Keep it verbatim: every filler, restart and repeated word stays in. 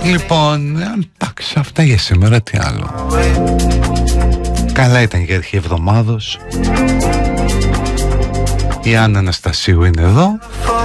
Λοιπόν, εντάξει, αυτά για σήμερα, τι άλλο. Καλά ήταν για αρχή εβδομάδος. Η Άννα Αναστασίου είναι εδώ.